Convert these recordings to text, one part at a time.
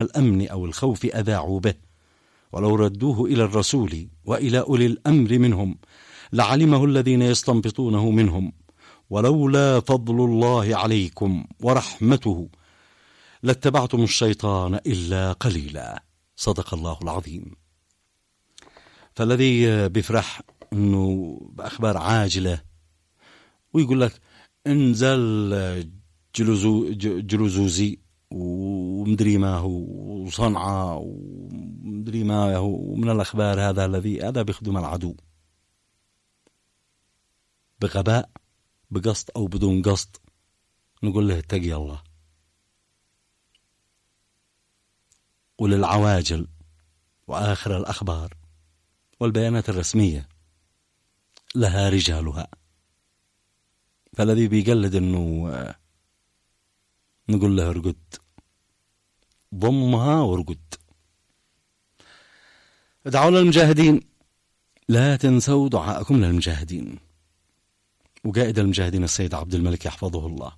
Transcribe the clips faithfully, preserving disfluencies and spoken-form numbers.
الأمن أو الخوف أذاعوا به، ولو ردوه إلى الرسول وإلى أولي الأمر منهم لعلمه الذين يستنبطونه منهم، ولولا فضل الله عليكم ورحمته لاتبعتم الشيطان إلا قليلا. صدق الله العظيم. فالذي بيفرح أنه بأخبار عاجلة ويقول لك انزل جلوزو جلوزوزي ومدري ما هو وصنعاء ومدري ما هو من الأخبار، هذا الذي هذا بيخدم العدو بغباء بقصد أو بدون قصد. نقول له اتقي الله. وللعواجل وآخر الأخبار والبيانات الرسمية لها رجالها، فالذي بيقلد أنه نقول له ارقد، ضمها وارقد. ادعوا للمجاهدين، لا تنسوا دعاءكم للمجاهدين. وقائد المجاهدين السيد عبد الملك يحفظه الله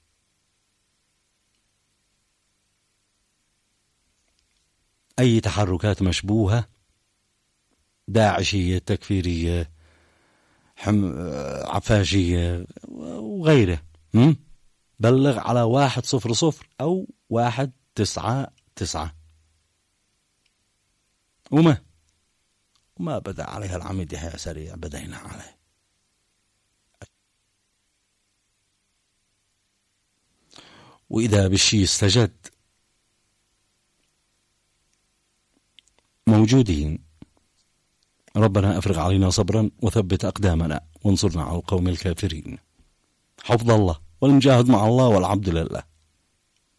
أي تحركات مشبوهة داعشية تكفيرية حم... عفاشية وغيره بلغ على واحد صفر صفر أو واحد تسعة تسعة. وما وما بدأ عليها العميد يحيى سريع بدأنا عليه. وإذا بالشي استجد موجودين. ربنا أفرغ علينا صبرا وثبت أقدامنا وانصرنا على القوم الكافرين. حفظ الله والمجاهد مع الله والعبد لله.